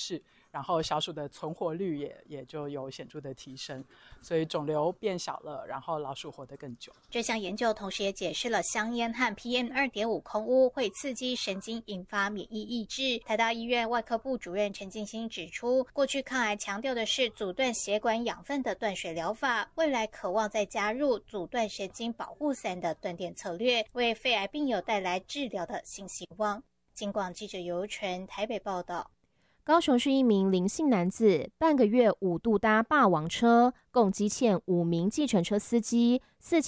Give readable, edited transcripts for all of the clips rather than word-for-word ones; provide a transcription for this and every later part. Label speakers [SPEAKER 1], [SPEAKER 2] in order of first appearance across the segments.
[SPEAKER 1] 释，然后小鼠的存活率也就有显著的提升，所以肿瘤变小了，然后老鼠活得更久。
[SPEAKER 2] 这项研究同时也解释了香烟和 PM2.5 空污会刺激神经，引发免疫抑制。台大医院外科部主任陈进兴指出，过去抗癌强调的是阻断血管养分的断水疗法，未来渴望再加入阻断神经保护伞的断电策略，为肺癌病友带来治疗的新希望。警广记者尤纯台北报道。
[SPEAKER 3] 高雄市一名林姓男子半个月5度搭霸王车，共积欠5名计程车司机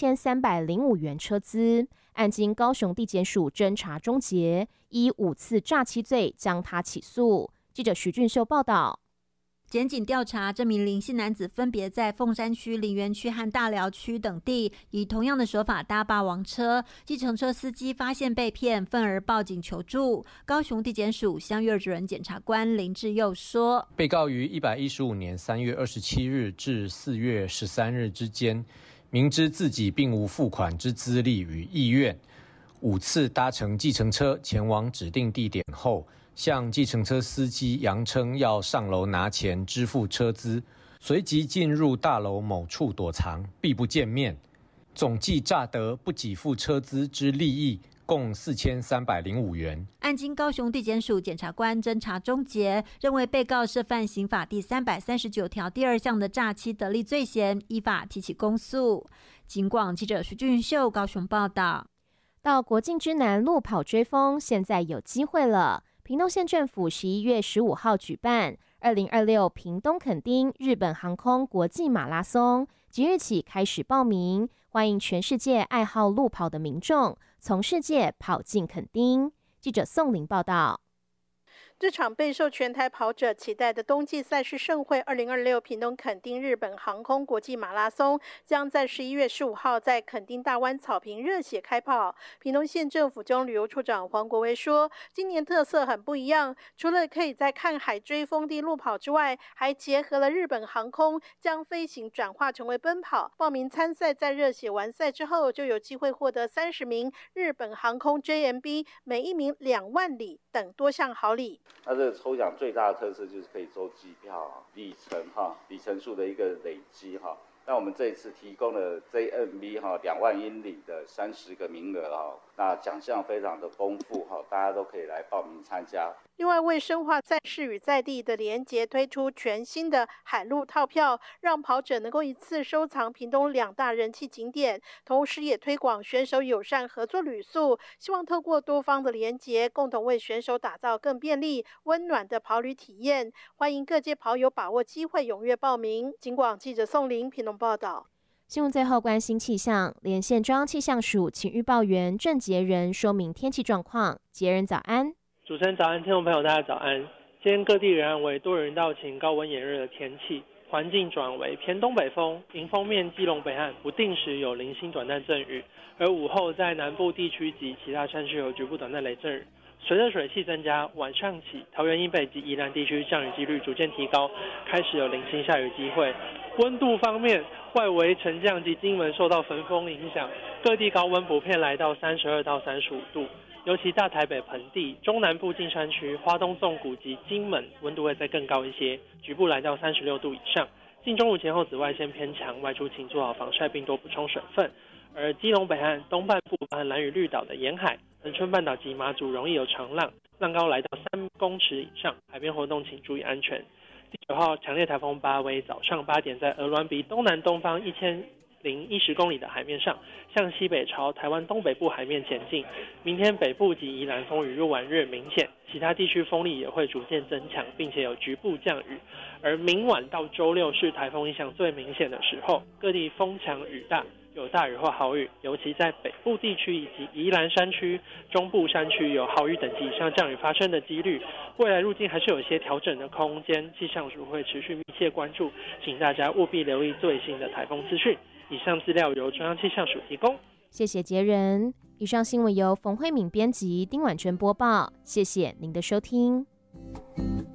[SPEAKER 3] 4305元车资。案经高雄地检署侦查终结，依5次诈欺罪将他起诉。记者徐俊秀报道。
[SPEAKER 4] 检警调查，这名林姓男子分别在凤山区、林园区和大寮区等地，以同样的手法搭霸王车。计程车司机发现被骗，愤而报警求助。高雄地检署乡域主任检察官林志佑说：“
[SPEAKER 5] 被告于115年3月27日至4月13日之间，明知自己并无付款之资历与意愿，5次搭乘计程车前往指定地点后，向计程车司机扬称要上楼拿钱支付车资，随即进入大楼某处躲藏，避不见面，总计诈得不给付车资之利益共4305元。
[SPEAKER 4] 案经高雄地检署检察官侦查终结，认为被告涉犯刑法第339条第2项的诈欺得利罪嫌，依法提起公诉。警广记者徐俊秀高雄报道。
[SPEAKER 3] 到国境之南路跑追风，现在有机会了。屏东县政府11月15号举办2026屏东垦丁日本航空国际马拉松，即日起开始报名，欢迎全世界爱好路跑的民众从世界跑进垦丁。记者宋玲报道。
[SPEAKER 6] 这场备受全台跑者期待的冬季赛事盛会2026屏东垦丁日本航空国际马拉松将在11月15号在垦丁大湾草坪热血开跑。屏东县政府中旅游处长黄国威说，今年特色很不一样，除了可以在看海追风地路跑之外，还结合了日本航空，将飞行转化成为奔跑。报名参赛在热血完赛之后，就有机会获得30名日本航空 JMB 每一名2万里等多项好礼。
[SPEAKER 7] 它这个抽奖最大的特色就是可以抽机票、里程数的一个累积哈。那我们这一次提供了 JMB 2万英里的30个名额哈，那奖项非常的丰富哈，大家都可以来报名参加。
[SPEAKER 6] 另外，为深化赛事与在地的连结，推出全新的海陆套票，让跑者能够一次收藏屏东2大人气景点，同时也推广选手友善合作旅宿，希望透过多方的连结，共同为选手打造更便利、温暖的跑旅体验。欢迎各界跑友把握机会，踊跃报名。警广记者宋玲屏东报道。
[SPEAKER 3] 新闻最后关心气象，连线中央气象署请预报员郑杰仁说明天气状况。杰仁早安。
[SPEAKER 8] 主持人早安，听众朋友大家早安。今天各地仍然为多云到晴、高温炎热的天气，环境转为偏东北风，迎风面基隆北岸不定时有零星短暂阵雨，而午后在南部地区及其他山区有局部短暂雷阵雨。随着水汽增加，晚上起桃园以北及宜兰地区降雨几率逐渐提高，开始有零星下雨机会。温度方面，外围沉降及金门受到焚风影响，各地高温普遍来到32到35度。尤其大台北盆地、中南部近山区、花东纵谷及金门温度会再更高一些，局部来到36度以上。近中午前后紫外线偏强，外出请做好防晒并多补充水分。而基隆北岸东半部和兰屿绿岛的沿海、恒春半岛及马祖容易有长浪，浪高来到3公尺以上，海边活动请注意安全。第9号强烈台风巴威早上8点在鹅銮鼻东南东方1010公里的海面上，向西北朝台湾东北部海面前进。明天北部及宜兰风雨入晚日明显，其他地区风力也会逐渐增强，并且有局部降雨。而明晚到周六是台风影响最明显的时候，各地风强雨大，有大雨或豪雨，尤其在北部地区以及宜兰山区、中部山区有豪雨等级以上降雨发生的几率。未来路径还是有一些调整的空间，气象署会持续密切关注，请大家务必留意最新的台风资讯。以上资料由中央气象署提供。
[SPEAKER 3] 谢谢杰仁。以上新闻由冯慧敏编辑，丁婉珍播报。谢谢您的收听。